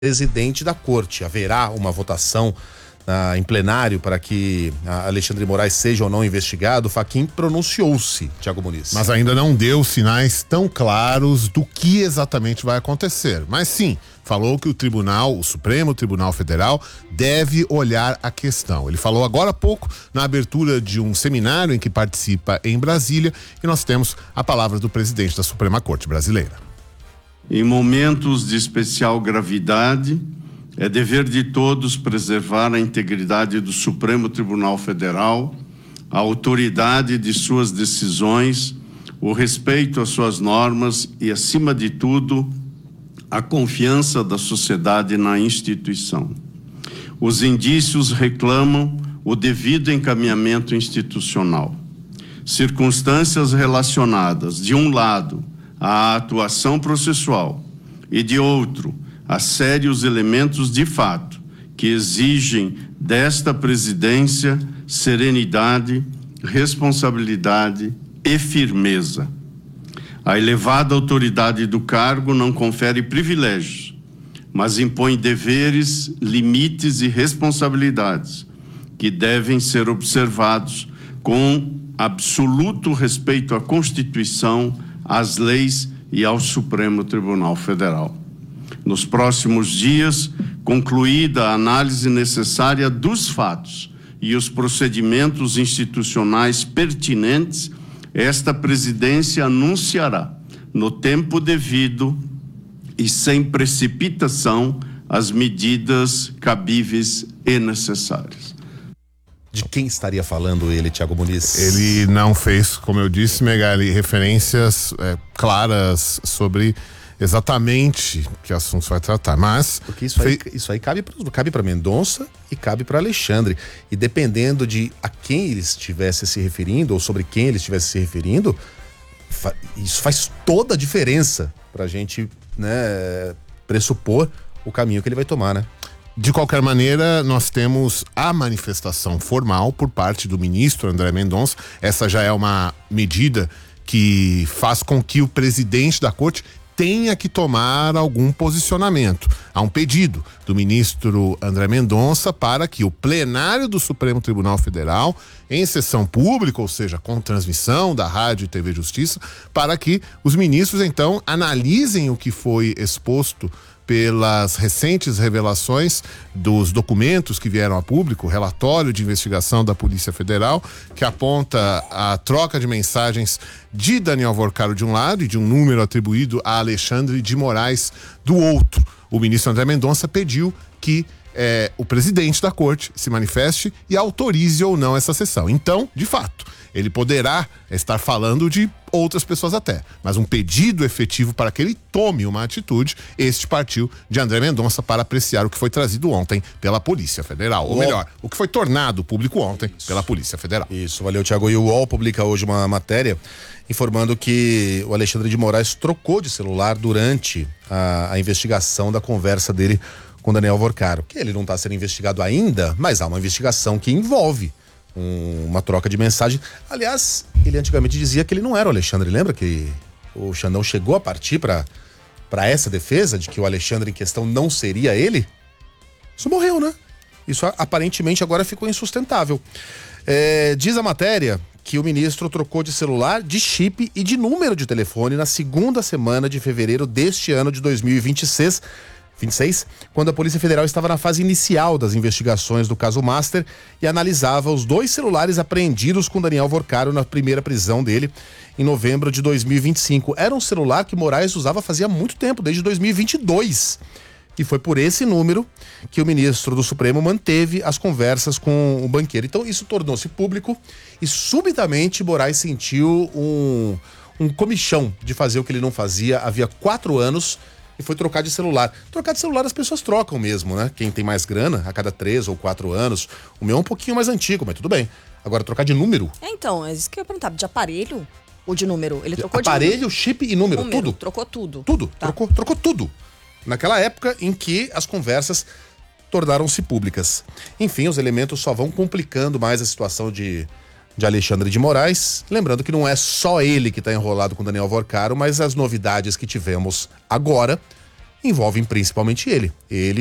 presidente da corte. Haverá uma votação em plenário para que Alexandre de Moraes seja ou não investigado. Fachin pronunciou-se, Thiago Muniz. Mas ainda não deu sinais tão claros do que exatamente vai acontecer. Mas sim, falou que o Supremo Tribunal Federal deve olhar a questão. Ele falou agora há pouco na abertura de um seminário em que participa em Brasília, e nós temos a palavra do presidente da Suprema Corte Brasileira. Em momentos de especial gravidade, é dever de todos preservar a integridade do Supremo Tribunal Federal, a autoridade de suas decisões, o respeito às suas normas e, acima de tudo, a confiança da sociedade na instituição. Os indícios reclamam o devido encaminhamento institucional. Circunstâncias relacionadas, de um lado, à atuação processual e, de outro, a sérios elementos de fato que exigem desta presidência serenidade, responsabilidade e firmeza. A elevada autoridade do cargo não confere privilégios, mas impõe deveres, limites e responsabilidades que devem ser observados com absoluto respeito à Constituição, às leis e ao Supremo Tribunal Federal. Nos próximos dias, concluída a análise necessária dos fatos e os procedimentos institucionais pertinentes, esta presidência anunciará, no tempo devido e sem precipitação, as medidas cabíveis e necessárias. De quem estaria falando ele, Thiago Muniz? Ele não fez, como eu disse, Megali, referências claras sobre exatamente que assuntos vai tratar, mas... Porque isso aí cabe para Mendonça e cabe para Alexandre. E dependendo de a quem ele estivesse se referindo, ou sobre quem ele estivesse se referindo, isso faz toda a diferença pra gente, né, pressupor o caminho que ele vai tomar, né? De qualquer maneira, nós temos a manifestação formal por parte do ministro André Mendonça. Essa já é uma medida que faz com que o presidente da corte tenha que tomar algum posicionamento. Há um pedido do ministro André Mendonça para que o plenário do Supremo Tribunal Federal, em sessão pública, ou seja, com transmissão da Rádio e TV Justiça, para que os ministros, então, analisem o que foi exposto pelas recentes revelações dos documentos que vieram a público, o relatório de investigação da Polícia Federal, que aponta a troca de mensagens de Daniel Vorcaro de um lado e de um número atribuído a Alexandre de Moraes do outro. O ministro André Mendonça pediu que o presidente da corte se manifeste e autorize ou não essa sessão. Então, de fato, ele poderá estar falando de outras pessoas até, mas um pedido efetivo para que ele tome uma atitude, este partiu de André Mendonça para apreciar o que foi trazido ontem pela Polícia Federal, ou melhor, o que foi tornado público ontem pela Polícia Federal. Isso, valeu, Thiago. E o UOL publica hoje uma matéria informando que o Alexandre de Moraes trocou de celular durante a investigação da conversa dele com Daniel Vorcaro, que ele não está sendo investigado ainda, mas há uma investigação que envolve uma troca de mensagem. Aliás, ele antigamente dizia que ele não era o Alexandre. Lembra que o Xandão chegou a partir para essa defesa de que o Alexandre em questão não seria ele? Isso morreu, né? Isso aparentemente agora ficou insustentável. Diz a matéria que o ministro trocou de celular, de chip e de número de telefone na segunda semana de fevereiro deste ano de 2026, quando a Polícia Federal estava na fase inicial das investigações do caso Master e analisava os 2 celulares apreendidos com Daniel Vorcaro na primeira prisão dele em novembro de 2025. Era um celular que Moraes usava fazia muito tempo, desde 2022. E foi por esse número que o ministro do Supremo manteve as conversas com o banqueiro. Então isso tornou-se público e subitamente Moraes sentiu um comichão de fazer o que ele não fazia havia 4 anos, e foi trocar de celular. Trocar de celular as pessoas trocam mesmo, né? Quem tem mais grana, a cada 3 ou 4 anos. O meu é um pouquinho mais antigo, mas tudo bem. Agora, trocar de número? Então, é isso que eu ia perguntar. De aparelho ou de número? Ele trocou aparelho, de número. Chip e número, tudo. Trocou tudo. Tudo, tá. Trocou tudo. Naquela época em que as conversas tornaram-se públicas. Enfim, os elementos só vão complicando mais a situação de Alexandre de Moraes. Lembrando que não é só ele que está enrolado com Daniel Vorcaro, mas as novidades que tivemos agora envolvem principalmente ele. Ele